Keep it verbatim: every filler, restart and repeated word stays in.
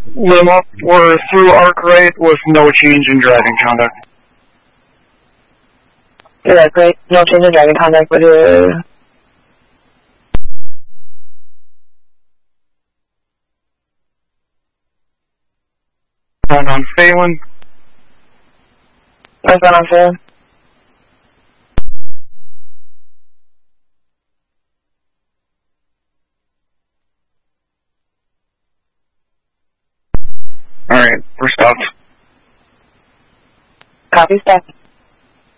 Limo, we're through arc right with no change in driving conduct. Through arc right, no change in driving conduct, but uh... Going on Phelan. What's going on Phelan? Alright, we're stopped. Copy, stop.